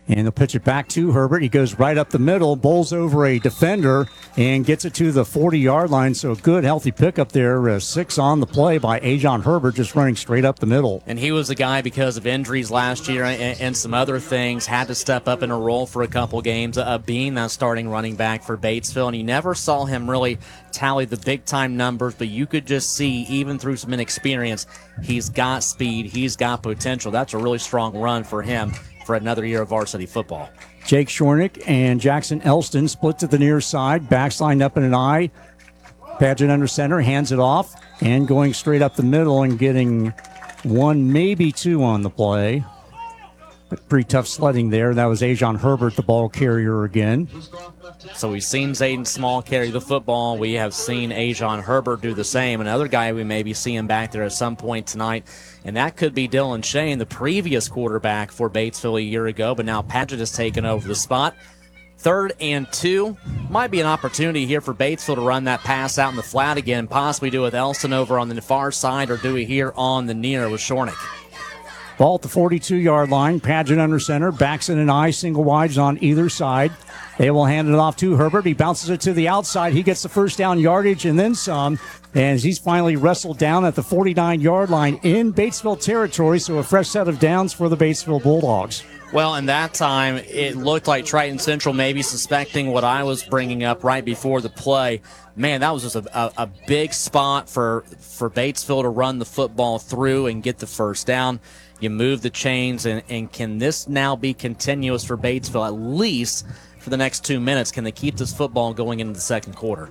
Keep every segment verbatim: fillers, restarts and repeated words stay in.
And they'll pitch it back to Herbert. He goes right up the middle, bowls over a defender, and gets it to the forty-yard line. So a good, healthy pickup there. Uh, six on the play by Ajon Herbert, just running straight up the middle. And he was the guy, because of injuries last year and, and some other things, had to step up in a role for a couple games, uh, being that starting running back for Batesville. And you never saw him really tally the big-time numbers, but you could just see, even through some inexperience, he's got speed, he's got potential. That's a really strong run for him for another year of varsity football. Jake Shornick and Jackson Elston split to the near side. Backs lined up in an I. Paget under center, hands it off, and going straight up the middle and getting one, maybe two on the play. But pretty tough sledding there. That was Ajon Herbert, the ball carrier again. So we've seen Zayden Small carry the football. We have seen Ajon Herbert do the same. Another guy we may be seeing back there at some point tonight, and that could be Dylan Shane, the previous quarterback for Batesville a year ago, but now Paget has taken over the spot. Third and two. Might be an opportunity here for Batesville to run that pass out in the flat again, possibly do with Elston over on the far side, or do it here on the near with Shornick. Ball at the forty-two-yard line. Paget under center. Backs in an I. Single wides on either side. They will hand it off to Herbert. He bounces it to the outside. He gets the first down yardage and then some. And he's finally wrestled down at the forty-nine-yard line in Batesville territory. So a fresh set of downs for the Batesville Bulldogs. Well, in that time, it looked like Triton Central maybe suspecting what I was bringing up right before the play. Man, that was just a, a, a big spot for, for Batesville to run the football through and get the first down. You move the chains, and, and can this now be continuous for Batesville, at least for the next two minutes? Can they keep this football going into the second quarter?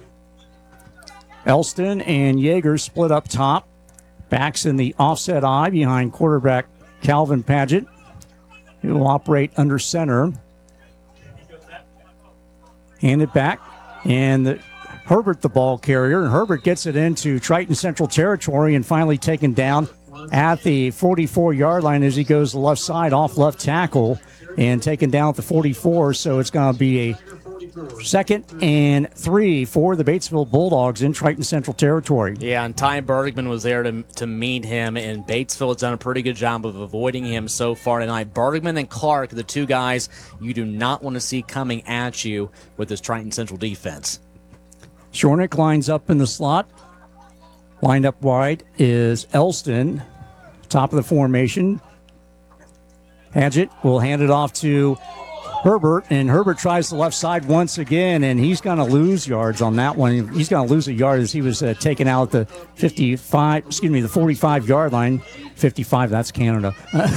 Elston and Yeager split up top. Backs in the offset I behind quarterback Calvin Paget, who will operate under center. Hand it back, and the, Herbert the ball carrier, and Herbert gets it into Triton Central territory and finally taken down at the forty-four-yard line as he goes the left side off left tackle and taken down at the forty-four. So it's going to be a second and three for the Batesville Bulldogs in Triton Central territory. Yeah, and Ty Bergman was there to, to meet him, and Batesville has done a pretty good job of avoiding him so far tonight. Bergman and Clark, the two guys you do not want to see coming at you with this Triton Central defense. Shornick lines up in the slot. Lined up wide is Elston, top of the formation. Paget will hand it off to Herbert, and Herbert tries the left side once again, and he's going to lose yards on that one. He's going to lose a yard as he was uh, taken out at the fifty-five, excuse me, the forty-five-yard line. fifty-five, that's Canada.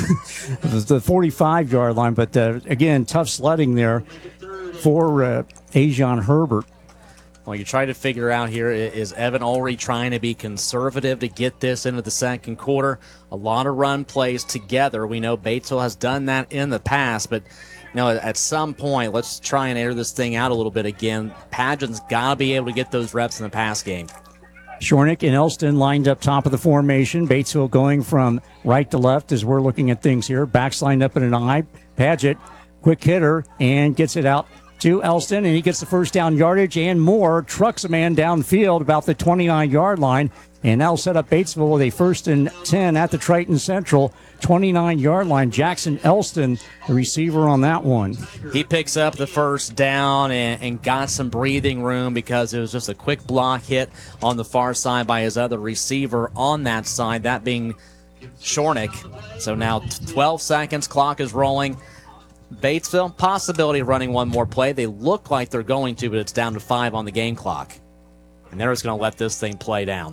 It was the forty-five-yard line, but uh, again, tough sledding there for uh, Ajon Herbert. Well, you try to figure out here, is Evan Ulrey trying to be conservative to get this into the second quarter? A lot of run plays together. We know Batesville has done that in the past, but you know, at some point, let's try and air this thing out a little bit again. Paget's got to be able to get those reps in the pass game. Shornick and Elston lined up top of the formation. Batesville going from right to left as we're looking at things here. Backs lined up in an I. Paget, quick hitter, and gets it out to Elston, and he gets the first down yardage and more. Trucks a man downfield about the twenty-nine-yard line, and that'll set up Batesville with a first and ten at the Triton Central twenty-nine-yard line. Jackson Elston, the receiver on that one. He picks up the first down and, and got some breathing room because it was just a quick block hit on the far side by his other receiver on that side, that being Shornick. So now twelve seconds, clock is rolling. Batesville, possibility of running one more play. They look like they're going to, but it's down to five on the game clock. And they're just going to let this thing play down.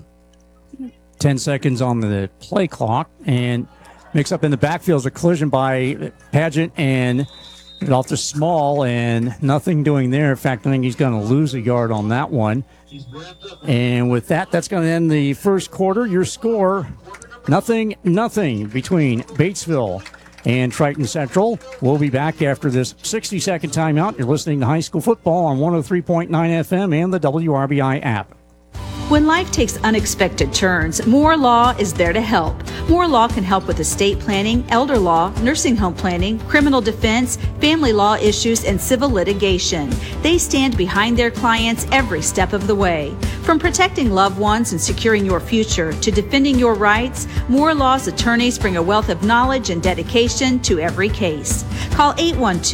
Ten seconds on the play clock, and mix up in the backfield is a collision by Paget and off to Small, and nothing doing there. In fact, I think he's going to lose a yard on that one. And with that, that's going to end the first quarter. Your score, nothing, nothing between Batesville and Triton Central. We'll be back after this sixty-second timeout. You're listening to High School Football on one oh three point nine F M and the W R B I app. When life takes unexpected turns, Moore Law is there to help. Moore Law can help with estate planning, elder law, nursing home planning, criminal defense, family law issues, and civil litigation. They stand behind their clients every step of the way. From protecting loved ones and securing your future to defending your rights, Moore Law's attorneys bring a wealth of knowledge and dedication to every case. Call eight one two